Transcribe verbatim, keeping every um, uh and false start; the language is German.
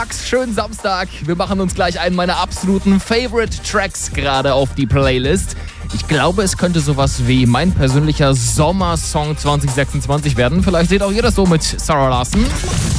Max, schönen Samstag. Wir machen uns gleich einen meiner absoluten Favorite-Tracks gerade auf die Playlist. Ich glaube, es könnte sowas wie mein persönlicher Sommersong zwanzig sechsundzwanzig werden. Vielleicht seht auch ihr das so mit Sarah Larson.